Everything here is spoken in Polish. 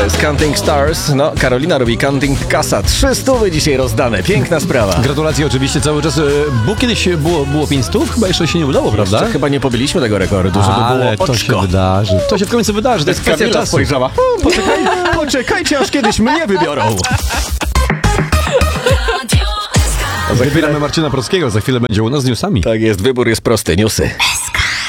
jest Counting Stars. No, Karolina robi Counting Kasa. 300 dzisiaj rozdane. Piękna sprawa. Gratulacje oczywiście cały czas. Bo kiedyś było 500? Chyba jeszcze się nie udało, prawda? Jeszcze chyba nie pobiliśmy tego rekordu, żeby Ale było to oczko. się wydarzy. To się w końcu wydarzy. To jest kwestia Kamila czasu. spojrzała. Poczekajcie, aż kiedyś mnie wybiorą. Wybieramy Marcina Prowskiego. Za chwilę będzie u nas z newsami. Tak jest, wybór jest prosty. Newsy.